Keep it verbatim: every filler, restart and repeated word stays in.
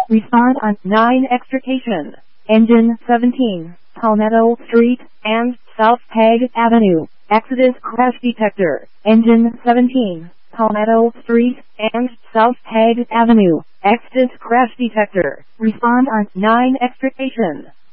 Respond on nine extrication. Engine seventeen, Palmetto Street and South Peg Avenue. Accident crash detector. Engine seventeen, Palmetto Street and South Peg Avenue. Accident crash detector. Respond on nine extrication.